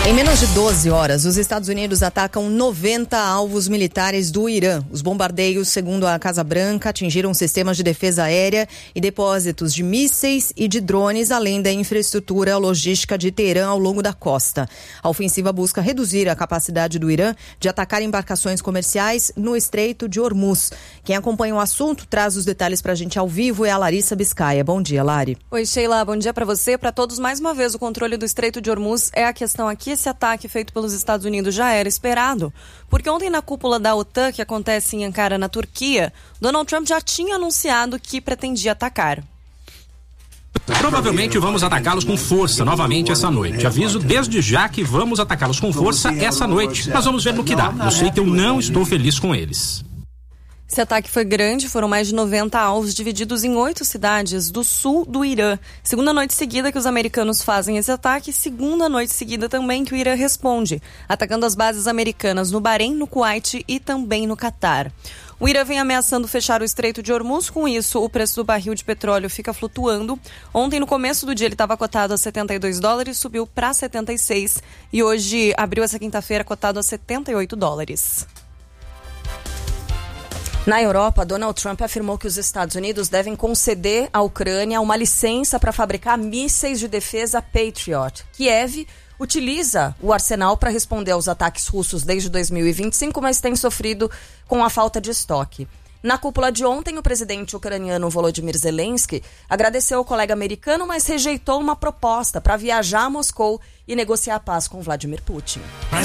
Em menos de 12 horas, os Estados Unidos atacam 90 alvos militares do Irã. Os bombardeios, segundo a Casa Branca, atingiram sistemas de defesa aérea e depósitos de mísseis e de drones, além da infraestrutura logística de Teherã ao longo da costa. A ofensiva busca reduzir a capacidade do Irã de atacar embarcações comerciais no Estreito de Hormuz. Quem acompanha o assunto traz os detalhes para a gente ao vivo é a Larissa Biscaia. Bom dia, Lari. Oi, Sheila. Bom dia para você, para todos. Mais uma vez, o controle do Estreito de Hormuz é a questão aqui. Esse ataque feito pelos Estados Unidos já era esperado, porque ontem na cúpula da OTAN, que acontece em Ankara, na Turquia, Donald Trump já tinha anunciado que pretendia atacar. Provavelmente vamos atacá-los com força novamente essa noite. Aviso desde já que vamos atacá-los com força essa noite. Mas vamos ver no que dá. Eu sei que eu não estou feliz com eles. Esse ataque foi grande, foram mais de 90 alvos divididos em 8 cidades do sul do Irã. Segunda noite seguida que os americanos fazem esse ataque, segunda noite seguida também que o Irã responde, atacando as bases americanas no Bahrein, no Kuwait e também no Catar. O Irã vem ameaçando fechar o Estreito de Hormuz, com isso o preço do barril de petróleo fica flutuando. Ontem, no começo do dia, ele estava cotado a $72, subiu para 76 e hoje abriu essa quinta-feira cotado a $78. Na Europa, Donald Trump afirmou que os Estados Unidos devem conceder à Ucrânia uma licença para fabricar mísseis de defesa Patriot. Kiev utiliza o arsenal para responder aos ataques russos desde 2025, mas tem sofrido com a falta de estoque. Na cúpula de ontem, o presidente ucraniano Volodymyr Zelensky agradeceu ao colega americano, mas rejeitou uma proposta para viajar a Moscou e negociar a paz com Vladimir Putin.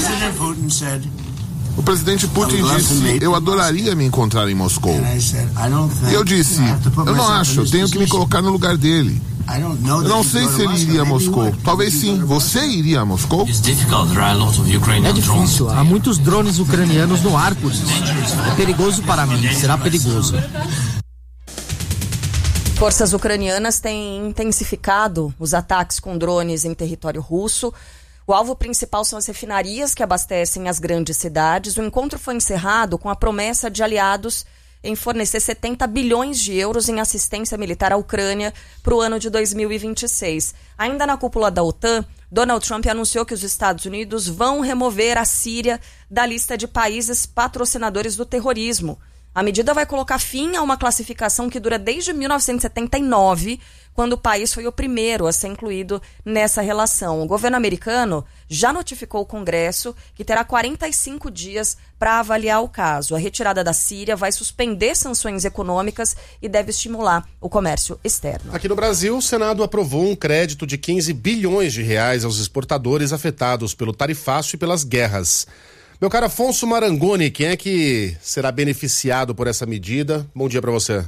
O presidente Putin disse, eu adoraria me encontrar em Moscou. E eu disse, eu não acho, eu tenho que me colocar no lugar dele. Eu não sei se ele iria a Moscou. Talvez sim. Você iria a Moscou? É difícil. Há muitos drones ucranianos no ar, por isso. É perigoso para mim. Será perigoso. Forças ucranianas têm intensificado os ataques com drones em território russo. O alvo principal são as refinarias que abastecem as grandes cidades. O encontro foi encerrado com a promessa de aliados em fornecer 70 bilhões de euros em assistência militar à Ucrânia para o ano de 2026. Ainda na cúpula da OTAN, Donald Trump anunciou que os Estados Unidos vão remover a Síria da lista de países patrocinadores do terrorismo. A medida vai colocar fim a uma classificação que dura desde 1979, quando o país foi o primeiro a ser incluído nessa relação. O governo americano já notificou o Congresso que terá 45 dias para avaliar o caso. A retirada da Síria vai suspender sanções econômicas e deve estimular o comércio externo. Aqui no Brasil, o Senado aprovou um crédito de 15 bilhões de reais aos exportadores afetados pelo tarifaço e pelas guerras. Meu caro Afonso Marangoni, quem é que será beneficiado por essa medida? Bom dia para você.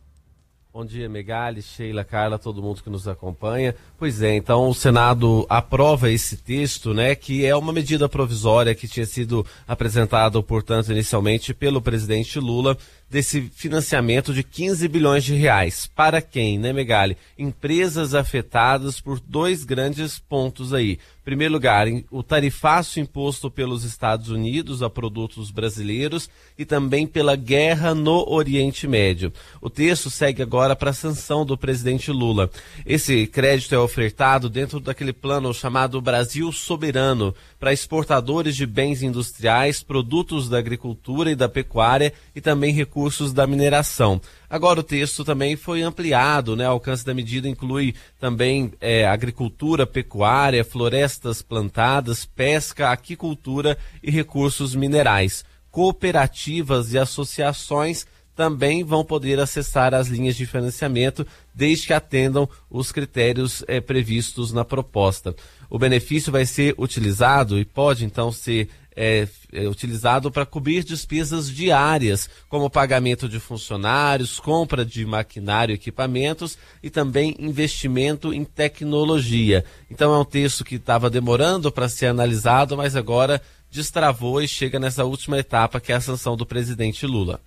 Bom dia, Megali, Sheila, Carla, todo mundo que nos acompanha. Pois é, então o Senado aprova esse texto, né, que é uma medida provisória que tinha sido apresentada, portanto, inicialmente pelo presidente Lula, desse financiamento de 15 bilhões de reais. Para quem, né, Megali? Empresas afetadas por 2 grandes pontos aí. Em primeiro lugar, o tarifaço imposto pelos Estados Unidos a produtos brasileiros e também pela guerra no Oriente Médio. O texto segue agora para a sanção do presidente Lula. Esse crédito é ofertado dentro daquele plano chamado Brasil Soberano, para exportadores de bens industriais, produtos da agricultura e da pecuária e também recursos da mineração. Agora o texto também foi ampliado, né? O alcance da medida inclui também agricultura, pecuária, florestas plantadas, pesca, aquicultura e recursos minerais. Cooperativas e associações também vão poder acessar as linhas de financiamento, desde que atendam os critérios previstos na proposta. O benefício vai ser utilizado e pode então ser utilizado para cobrir despesas diárias, como pagamento de funcionários, compra de maquinário e equipamentos e também investimento em tecnologia. Então é um texto que estava demorando para ser analisado, mas agora destravou e chega nessa última etapa, que é a sanção do presidente Lula.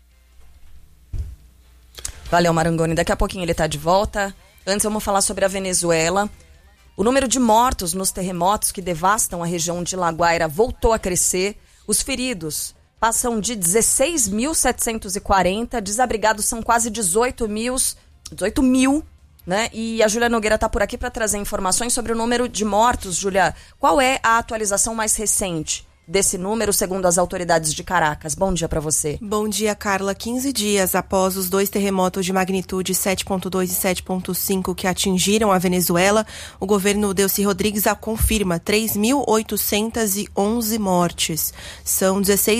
Valeu, Marangoni. Daqui a pouquinho ele está de volta. Antes vamos falar sobre a Venezuela. O número de mortos nos terremotos que devastam a região de La Guaira voltou a crescer. Os feridos passam de 16.740, desabrigados são quase 18 mil. né? E a Júlia Nogueira está por aqui para trazer informações sobre o número de mortos. Júlia, qual é a atualização mais recente desse número, segundo as autoridades de Caracas? Bom dia para você. Bom dia, Carla. 15 dias após os 2 terremotos de magnitude 7.2 e 7.5 que atingiram a Venezuela, o governo Delcy Rodrigues confirma 3.811 mortes. São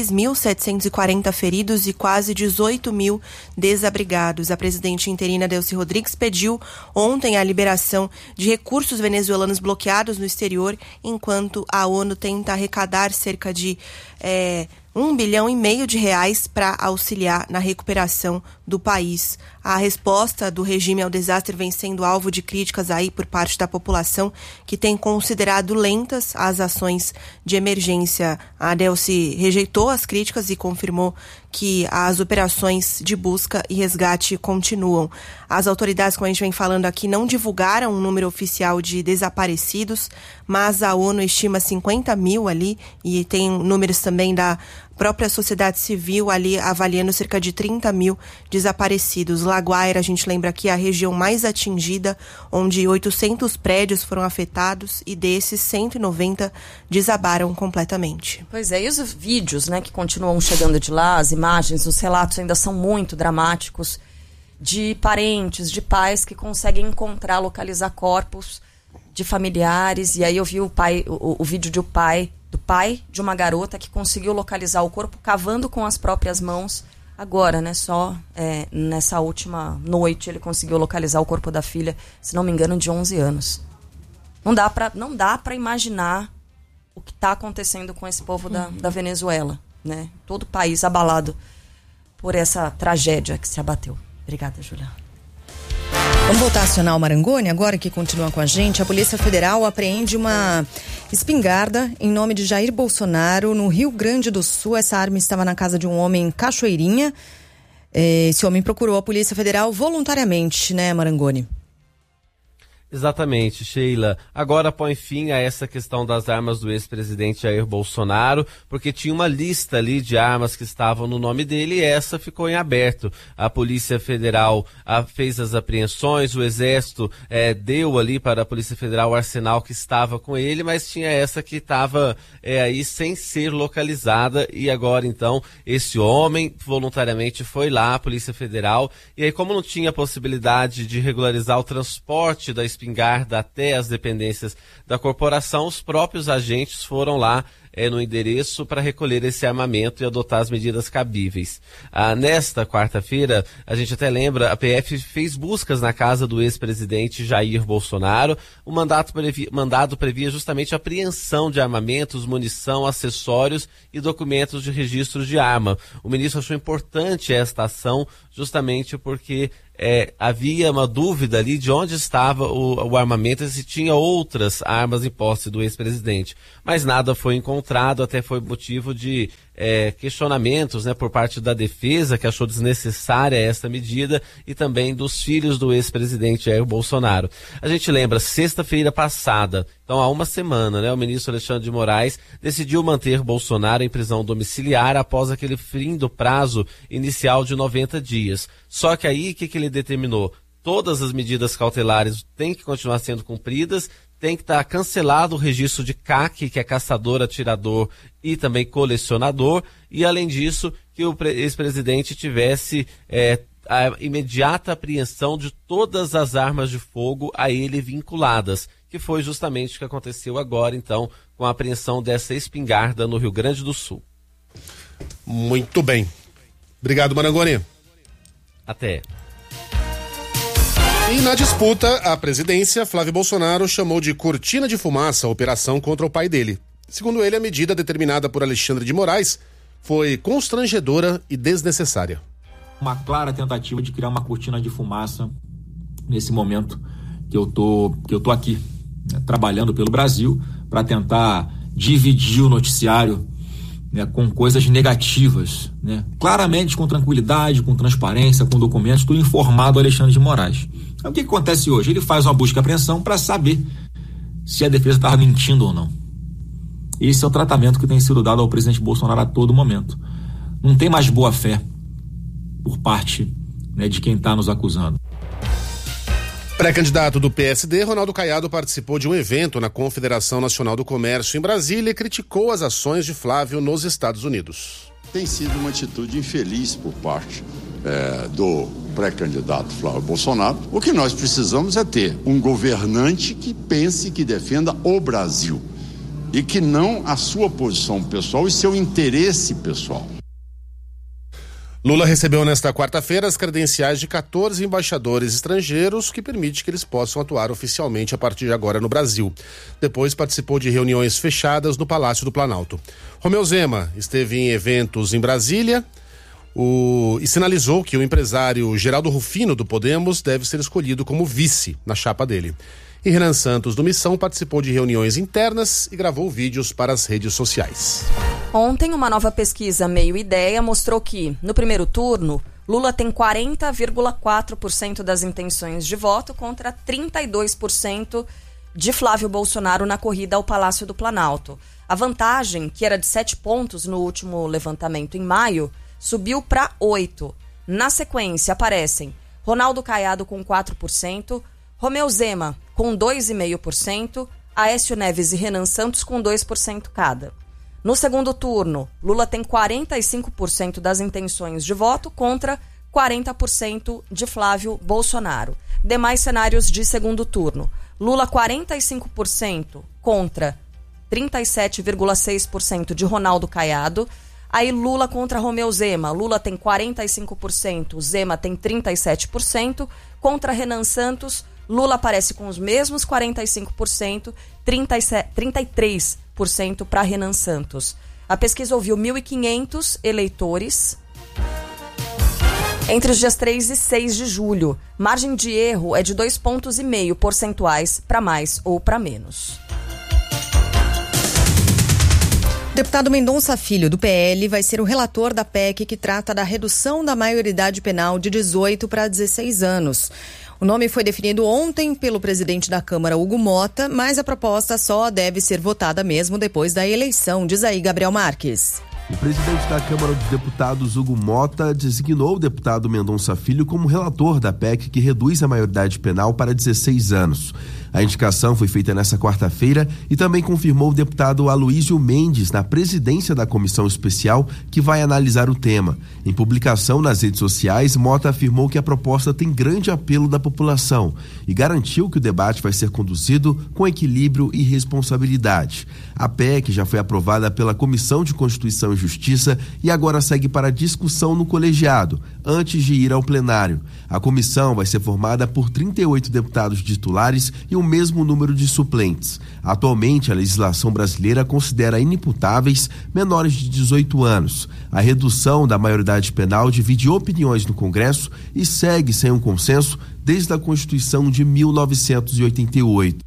16.740 feridos e quase 18 mil desabrigados. A presidente interina Delcy Rodrigues pediu ontem a liberação de recursos venezuelanos bloqueados no exterior, enquanto a ONU tenta arrecadar cerca de 1,5 bilhão de reais para auxiliar na recuperação do país. A resposta do regime ao desastre vem sendo alvo de críticas aí por parte da população, que tem considerado lentas as ações de emergência. A Delcy rejeitou as críticas e confirmou que as operações de busca e resgate continuam. As autoridades, como a gente vem falando aqui, não divulgaram um número oficial de desaparecidos, mas a ONU estima 50 mil ali, e tem números também da própria sociedade civil ali avaliando cerca de 30 mil desaparecidos. La Guaira, a gente lembra aqui, é a região mais atingida, onde 800 prédios foram afetados e desses 190 desabaram completamente. Pois é, e os vídeos, né, que continuam chegando de lá, as imagens, os relatos ainda são muito dramáticos de parentes, de pais que conseguem encontrar, localizar corpos de familiares. E aí eu vi o vídeo do pai de uma garota que conseguiu localizar o corpo cavando com as próprias mãos. Agora, né, só nessa última noite ele conseguiu localizar o corpo da filha, se não me engano, de 11 anos. Não dá para imaginar o que está acontecendo com esse povo da Venezuela, né? Todo o país abalado por essa tragédia que se abateu. Obrigada, Júlia. Vamos voltar a acionar o Marangoni agora, que continua com a gente. A Polícia Federal apreende uma espingarda em nome de Jair Bolsonaro no Rio Grande do Sul. Essa arma estava na casa de um homem em Cachoeirinha. Esse homem procurou a Polícia Federal voluntariamente, né, Marangoni? Exatamente, Sheila. Agora põe fim a essa questão das armas do ex-presidente Jair Bolsonaro, porque tinha uma lista ali de armas que estavam no nome dele e essa ficou em aberto. A Polícia Federal fez as apreensões, o Exército deu ali para a Polícia Federal o arsenal que estava com ele, mas tinha essa que estava aí sem ser localizada, e agora então esse homem voluntariamente foi lá à Polícia Federal, e aí como não tinha possibilidade de regularizar o transporte da espingarda até as dependências da corporação, os próprios agentes foram lá no endereço para recolher esse armamento e adotar as medidas cabíveis. Nesta quarta-feira, a gente até lembra, a PF fez buscas na casa do ex-presidente Jair Bolsonaro. O mandado previa justamente a apreensão de armamentos, munição, acessórios e documentos de registro de arma. O ministro achou importante esta ação justamente porque havia uma dúvida ali de onde estava o armamento e se tinha outras armas em posse do ex-presidente. Mas nada foi encontrado, até foi motivo de questionamentos, né, por parte da defesa, que achou desnecessária essa medida, e também dos filhos do ex-presidente Jair Bolsonaro. A gente lembra, sexta-feira passada, então há uma semana, né, o ministro Alexandre de Moraes decidiu manter Bolsonaro em prisão domiciliar após aquele fim do prazo inicial de 90 dias. Só que aí, o que ele determinou? Todas as medidas cautelares têm que continuar sendo cumpridas, tem que estar cancelado o registro de CAC, que é caçador, atirador e também colecionador, e além disso, que o ex-presidente tivesse a imediata apreensão de todas as armas de fogo a ele vinculadas, que foi justamente o que aconteceu agora, então, com a apreensão dessa espingarda no Rio Grande do Sul. Muito bem. Obrigado, Marangoni. Até. E na disputa à presidência, Flávio Bolsonaro chamou de cortina de fumaça a operação contra o pai dele. Segundo ele, a medida determinada por Alexandre de Moraes foi constrangedora e desnecessária. Uma clara tentativa de criar uma cortina de fumaça nesse momento que eu tô aqui, né, trabalhando pelo Brasil para tentar dividir o noticiário, né, com coisas negativas, né, claramente com tranquilidade, com transparência, com documentos, tudo informado ao Alexandre de Moraes. Então, o que acontece hoje? Ele faz uma busca e apreensão para saber se a defesa estava mentindo ou não. Esse é o tratamento que tem sido dado ao presidente Bolsonaro a todo momento. Não tem mais boa fé por parte, né, de quem está nos acusando. Pré-candidato do PSD, Ronaldo Caiado participou de um evento na Confederação Nacional do Comércio em Brasília e criticou as ações de Flávio nos Estados Unidos. Tem sido uma atitude infeliz por parte do pré-candidato Flávio Bolsonaro. O que nós precisamos é ter um governante que pense, que defenda o Brasil e que não a sua posição pessoal e seu interesse pessoal. Lula recebeu nesta quarta-feira as credenciais de 14 embaixadores estrangeiros, o que permite que eles possam atuar oficialmente a partir de agora no Brasil. Depois participou de reuniões fechadas no Palácio do Planalto. Romeu Zema esteve em eventos em Brasília e sinalizou que o empresário Geraldo Rufino do Podemos deve ser escolhido como vice na chapa dele. E Renan Santos, do Missão, participou de reuniões internas e gravou vídeos para as redes sociais. Ontem, uma nova pesquisa Meio Ideia mostrou que, no primeiro turno, Lula tem 40,4% das intenções de voto contra 32% de Flávio Bolsonaro na corrida ao Palácio do Planalto. A vantagem, que era de 7 pontos no último levantamento em maio, subiu para 8. Na sequência, aparecem Ronaldo Caiado com 4%, Romeu Zema com 2,5%, Aécio Neves e Renan Santos com 2% cada. No segundo turno, Lula tem 45% das intenções de voto contra 40% de Flávio Bolsonaro. Demais cenários de segundo turno. Lula 45% contra 37,6% de Ronaldo Caiado. Aí Lula contra Romeu Zema. Lula tem 45%, Zema tem 37%. Contra Renan Santos, Lula aparece com os mesmos 45%, 33% para Renan Santos. A pesquisa ouviu 1.500 eleitores entre os dias 3 e 6 de julho. Margem de erro é de 2,5 pontos percentuais para mais ou para menos. Deputado Mendonça Filho, do PL, vai ser o relator da PEC que trata da redução da maioridade penal de 18 para 16 anos. O nome foi definido ontem pelo presidente da Câmara, Hugo Mota, mas a proposta só deve ser votada mesmo depois da eleição, diz aí Gabriel Marques. O presidente da Câmara dos Deputados, Hugo Mota, designou o deputado Mendonça Filho como relator da PEC que reduz a maioridade penal para 16 anos. A indicação foi feita nesta quarta-feira e também confirmou o deputado Aloísio Mendes na presidência da comissão especial que vai analisar o tema. Em publicação nas redes sociais, Mota afirmou que a proposta tem grande apelo da população e garantiu que o debate vai ser conduzido com equilíbrio e responsabilidade. A PEC já foi aprovada pela Comissão de Constituição e Justiça e agora segue para discussão no colegiado, antes de ir ao plenário. A comissão vai ser formada por 38 deputados titulares e o mesmo número de suplentes. Atualmente, a legislação brasileira considera inimputáveis menores de 18 anos. A redução da maioridade penal divide opiniões no Congresso e segue sem um consenso desde a Constituição de 1988.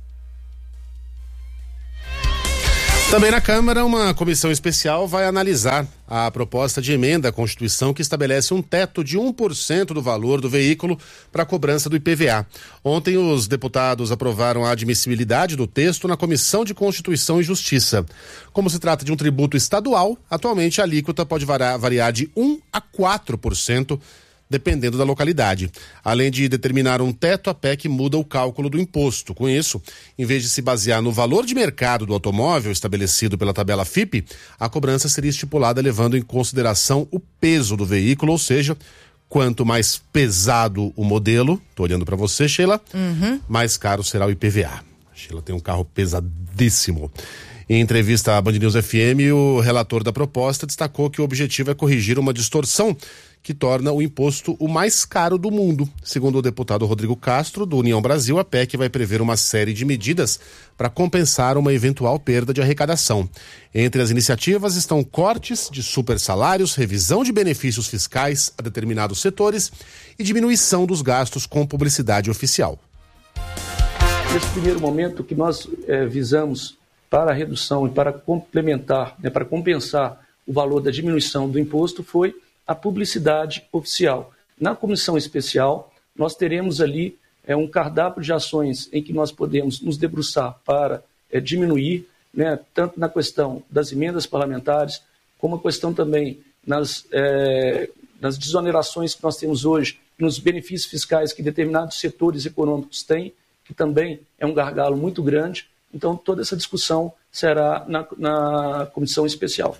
Também na Câmara, uma comissão especial vai analisar a proposta de emenda à Constituição que estabelece um teto de 1% do valor do veículo para a cobrança do IPVA. Ontem, os deputados aprovaram a admissibilidade do texto na Comissão de Constituição e Justiça. Como se trata de um tributo estadual, atualmente a alíquota pode variar de 1% a 4%, dependendo da localidade. Além de determinar um teto, a PEC muda o cálculo do imposto. Com isso, em vez de se basear no valor de mercado do automóvel estabelecido pela tabela FIPE, a cobrança seria estipulada levando em consideração o peso do veículo, ou seja, quanto mais pesado o modelo, tô olhando para você, Sheila, mais caro será o IPVA. A Sheila tem um carro pesadíssimo. Em entrevista à Band News FM, o relator da proposta destacou que o objetivo é corrigir uma distorção que torna o imposto o mais caro do mundo. Segundo o deputado Rodrigo Castro, do União Brasil, a PEC vai prever uma série de medidas para compensar uma eventual perda de arrecadação. Entre as iniciativas estão cortes de supersalários, revisão de benefícios fiscais a determinados setores e diminuição dos gastos com publicidade oficial. Nesse primeiro momento, o que nós visamos para a redução e para complementar, para compensar o valor da diminuição do imposto foi a publicidade oficial. Na comissão especial, nós teremos ali um cardápio de ações em que nós podemos nos debruçar para diminuir, tanto na questão das emendas parlamentares, como a questão também nas desonerações que nós temos hoje nos benefícios fiscais que determinados setores econômicos têm, que também é um gargalo muito grande. Então, toda essa discussão será na comissão especial.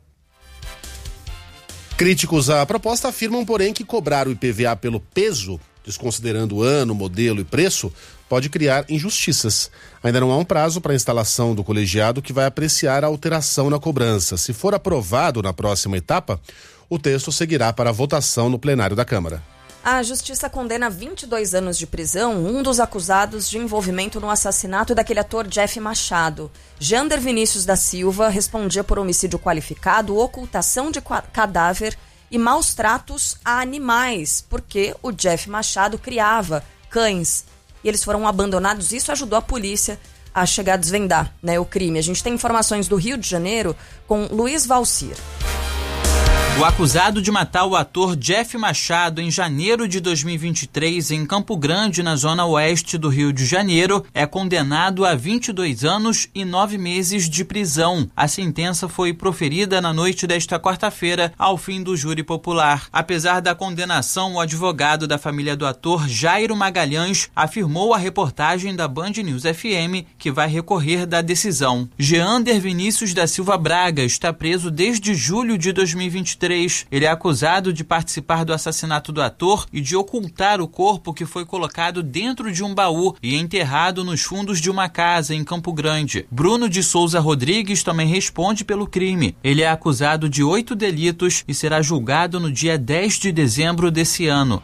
Críticos à proposta afirmam, porém, que cobrar o IPVA pelo peso, desconsiderando o ano, modelo e preço, pode criar injustiças. Ainda não há um prazo para a instalação do colegiado que vai apreciar a alteração na cobrança. Se for aprovado na próxima etapa, o texto seguirá para a votação no plenário da Câmara. A Justiça condena 22 anos de prisão um dos acusados de envolvimento no assassinato daquele ator Jeff Machado. Jander Vinícius da Silva respondia por homicídio qualificado, ocultação de cadáver e maus tratos a animais, porque o Jeff Machado criava cães e eles foram abandonados. Isso ajudou a polícia a chegar a desvendar, né, o crime. A gente tem informações do Rio de Janeiro com Luiz Valcir. O acusado de matar o ator Jeff Machado em janeiro de 2023 em Campo Grande, na zona oeste do Rio de Janeiro, é condenado a 22 anos e 9 meses de prisão. A sentença foi proferida na noite desta quarta-feira, ao fim do júri popular. Apesar da condenação, o advogado da família do ator, Jairo Magalhães, afirmou à reportagem da Band News FM que vai recorrer da decisão. Jeander Vinícius da Silva Braga está preso desde julho de 2023. Ele é acusado de participar do assassinato do ator e de ocultar o corpo que foi colocado dentro de um baú e enterrado nos fundos de uma casa em Campo Grande. Bruno de Souza Rodrigues também responde pelo crime. Ele é acusado de 8 delitos e será julgado no dia 10 de dezembro desse ano.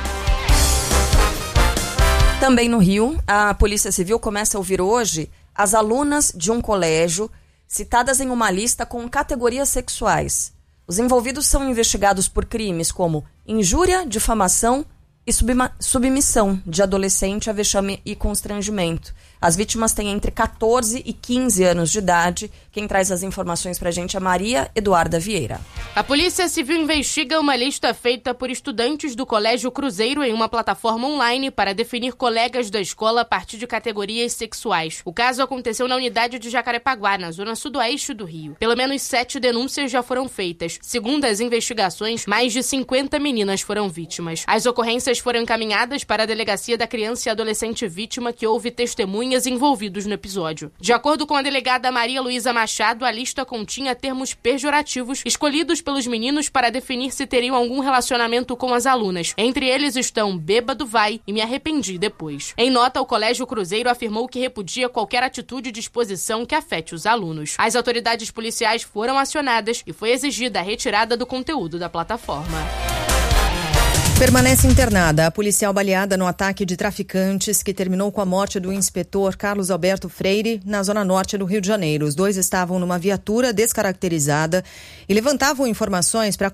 Também no Rio, a Polícia Civil começa a ouvir hoje as alunas de um colégio citadas em uma lista com categorias sexuais. Os envolvidos são investigados por crimes como injúria, difamação e submissão de adolescente a vexame e constrangimento. As vítimas têm entre 14 e 15 anos de idade. Quem traz as informações pra gente é Maria Eduarda Vieira. A Polícia Civil investiga uma lista feita por estudantes do Colégio Cruzeiro em uma plataforma online para definir colegas da escola a partir de categorias sexuais. O caso aconteceu na unidade de Jacarepaguá, na zona sudoeste do Rio. Pelo menos 7 denúncias já foram feitas. Segundo as investigações, mais de 50 meninas foram vítimas. As ocorrências foram encaminhadas para a Delegacia da Criança e Adolescente Vítima, que houve testemunhas envolvidos no episódio. De acordo com a delegada Maria Luísa Machado, a lista continha termos pejorativos escolhidos pelos meninos para definir se teriam algum relacionamento com as alunas. Entre eles estão bêbado vai e me arrependi depois. Em nota, o Colégio Cruzeiro afirmou que repudia qualquer atitude de exposição que afete os alunos. As autoridades policiais foram acionadas e foi exigida a retirada do conteúdo da plataforma. Permanece internada a policial baleada no ataque de traficantes que terminou com a morte do inspetor Carlos Alberto Freire na zona norte do Rio de Janeiro. Os dois estavam numa viatura descaracterizada e levantavam informações para